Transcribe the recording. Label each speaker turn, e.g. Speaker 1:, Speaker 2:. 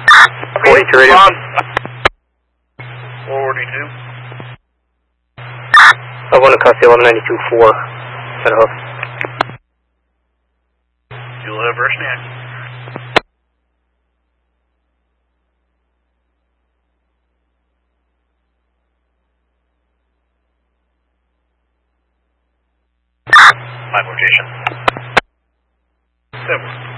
Speaker 1: 42 radio.
Speaker 2: 42.
Speaker 1: I want to custody 1192-4. At Hook.
Speaker 2: You'll have first man. My location. 7.